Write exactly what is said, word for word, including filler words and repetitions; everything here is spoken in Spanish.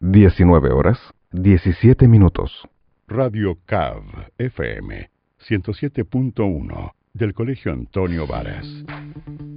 diecinueve horas, diecisiete minutos. Radio C A V F M ciento siete punto uno del Colegio Antonio Varas.